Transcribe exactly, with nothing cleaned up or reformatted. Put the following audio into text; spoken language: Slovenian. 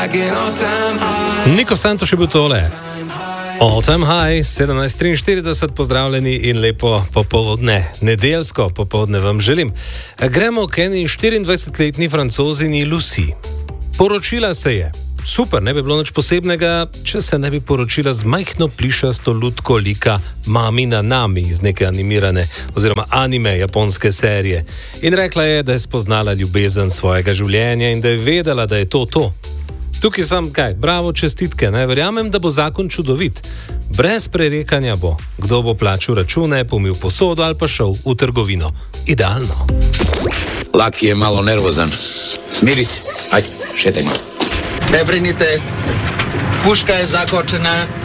Niko Santoš je bil tole. All time high, sedemnajst triinštirideset, pozdravljeni in lepo popoldne, nedeljsko popoldne vam želim. Gremo k eni štiriindvajsetletni Francozini Lucy. Poročila se je. Super, ne bi bilo nič posebnega, če se ne bi poročila z majhno plišasto lutko lika Mami na Nami iz neke animirane oziroma anime japonske serije. In rekla je, da je spoznala ljubezen svojega življenja in da je vedela, da je to to. Tukaj sem kaj, bravo, čestitke, ne verjamem, da bo zakon čudovit. Brez prerekanja bo, kdo bo plačal račune, pomil posodo ali pa šel v trgovino. Idealno. Laki je malo nervozan. Smiri se, ajde, šetaj malo. Ne brinite, puška je zakočena,